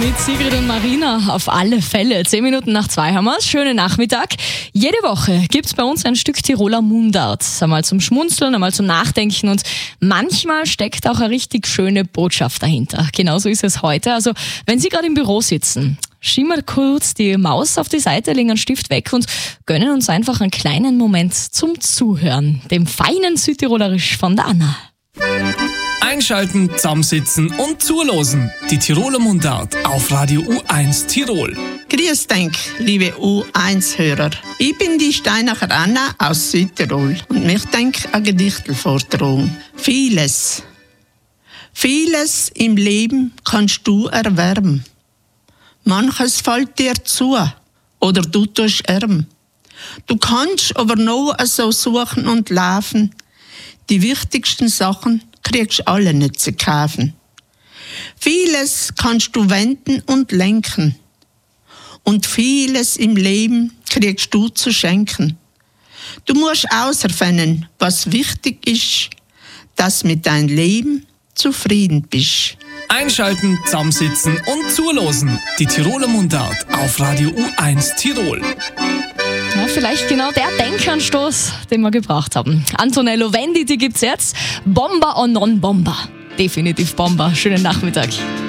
mit Sigrid und Marina auf alle Fälle. 10 Minuten nach 2 haben wir es. Schönen Nachmittag. Jede Woche gibt es bei uns ein Stück Tiroler Mundart. Einmal zum Schmunzeln, einmal zum Nachdenken und manchmal steckt auch eine richtig schöne Botschaft dahinter. Genauso ist es heute. Also, wenn Sie gerade im Büro sitzen, schieben wir kurz die Maus auf die Seite, legen einen Stift weg und gönnen uns einfach einen kleinen Moment zum Zuhören. Dem feinen Südtirolerisch von der Anna. Einschalten, zusammensitzen und zulosen. Die Tiroler Mundart auf Radio U1 Tirol. Grüß denk, liebe U1-Hörer. Ich bin die Steinacher Anna aus Südtirol und mich denk an Gedichtelforderung. Vieles im Leben kannst du erwerben. Manches fällt dir zu oder du tust erben. Du kannst aber noch so suchen und laufen. Die wichtigsten Sachen kriegst alle nicht zu kaufen. Vieles kannst du wenden und lenken. Und vieles im Leben kriegst du zu schenken. Du musst auserfinden, was wichtig ist, dass mit deinem Leben zufrieden bist. Einschalten, zusammensitzen und zulosen. Die Tiroler Mundart auf Radio U1 Tirol. Ja, vielleicht genau der Denkanstoß, den wir gebraucht haben. Antonello Venditti gibt's jetzt. Bomba o non Bomba. Definitiv Bomba. Schönen Nachmittag.